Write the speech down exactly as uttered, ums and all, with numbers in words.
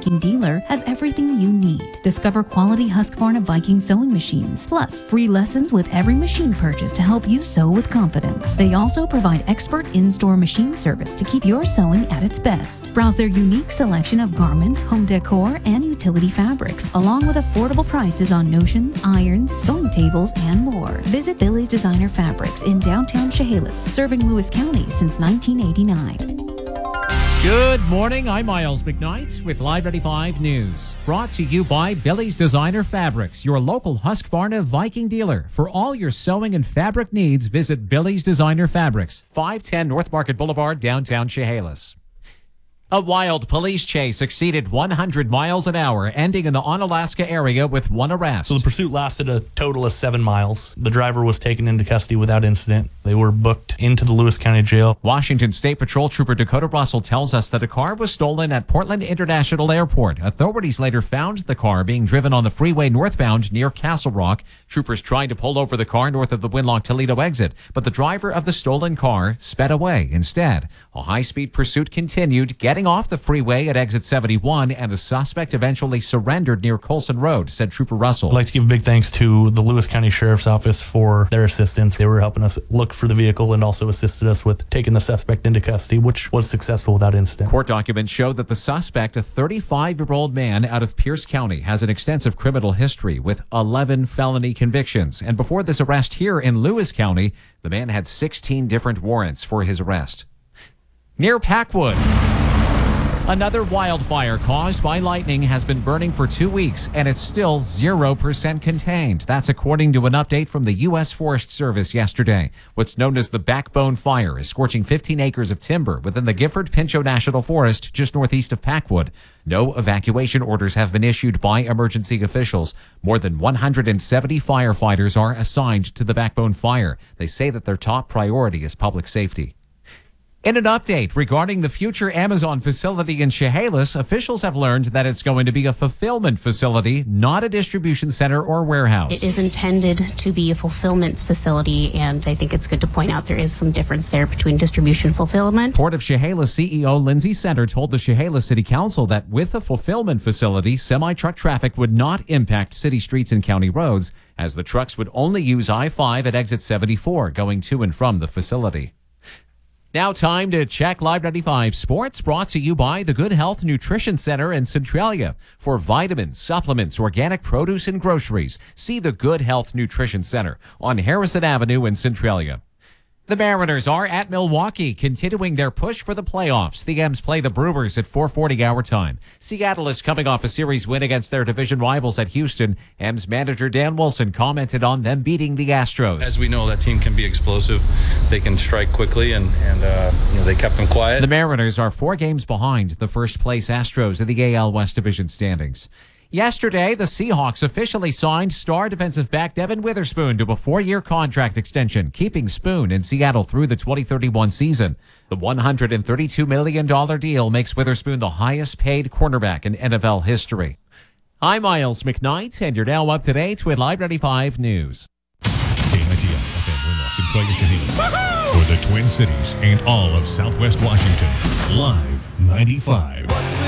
Viking dealer has everything you need. Discover quality Husqvarna Viking sewing machines, plus free lessons with every machine purchase to help you sew with confidence. They also provide expert in-store machine service to keep your sewing at its best. Browse their unique selection of garment, home decor, and utility fabrics, along with affordable prices on notions, irons, sewing tables, and more. Visit Billy's Designer Fabrics in downtown Chehalis, serving Lewis County since nineteen eighty-nine. Good morning, I'm Miles McKnight with Live ninety-five News. Brought to you by Billy's Designer Fabrics, your local Husqvarna Viking dealer. For all your sewing and fabric needs, visit Billy's Designer Fabrics, five ten North Market Boulevard, downtown Chehalis. A wild police chase exceeded one hundred miles an hour, ending in the Onalaska area with one arrest. So the pursuit lasted a total of seven miles. The driver was taken into custody without incident. They were booked into the Lewis County Jail. Washington State Patrol Trooper Dakota Russell tells us that a car was stolen at Portland International Airport. Authorities later found the car being driven on the freeway northbound near Castle Rock. Troopers tried to pull over the car north of the Winlock Toledo exit, but the driver of the stolen car sped away instead. A high-speed pursuit continued, getting off the freeway at exit seventy-one, and the suspect eventually surrendered near Colson Road, said Trooper Russell. I'd like to give a big thanks to the Lewis County Sheriff's Office for their assistance. They were helping us look for the vehicle and also assisted us with taking the suspect into custody, which was successful without incident. Court documents show that the suspect, a thirty-five-year-old man out of Pierce County, has an extensive criminal history with eleven felony convictions. And before this arrest here in Lewis County, the man had sixteen different warrants for his arrest. Near Packwood, another wildfire caused by lightning has been burning for two weeks, and it's still zero percent contained. That's according to an update from the U S Forest Service yesterday. What's known as the Backbone Fire is scorching fifteen acres of timber within the Gifford-Pinchot National Forest just northeast of Packwood. No evacuation orders have been issued by emergency officials. More than one hundred seventy firefighters are assigned to the Backbone Fire. They say that their top priority is public safety. In an update regarding the future Amazon facility in Chehalis, officials have learned that it's going to be a fulfillment facility, not a distribution center or warehouse. It is intended to be a fulfillment facility, and I think it's good to point out there is some difference there between distribution and fulfillment. Port of Chehalis C E O Lindsay Center told the Chehalis City Council that with a fulfillment facility, semi-truck traffic would not impact city streets and county roads, as the trucks would only use I five at exit seventy-four going to and from the facility. Now time to check Live ninety-five Sports, brought to you by the Good Health Nutrition Center in Centralia. For vitamins, supplements, organic produce, and groceries, see the Good Health Nutrition Center on Harrison Avenue in Centralia. The Mariners are at Milwaukee, continuing their push for the playoffs. The M's play the Brewers at four forty hour time. Seattle is coming off a series win against their division rivals at Houston. M's manager Dan Wilson commented on them beating the Astros. As we know, that team can be explosive. They can strike quickly, and, and uh, you know, they kept them quiet. The Mariners are four games behind the first-place Astros in the A L West Division standings. Yesterday, the Seahawks officially signed star defensive back Devin Witherspoon to a four-year contract extension, keeping Spoon in Seattle through the twenty thirty-one season. The one hundred thirty-two million dollars deal makes Witherspoon the highest-paid cornerback in N F L history. I'm Miles McKnight, and you're now up to date with Live ninety-five News. K ninety-L F M Winlock, Centralia, Chehalis. For the Twin Cities and all of Southwest Washington, Live ninety-five.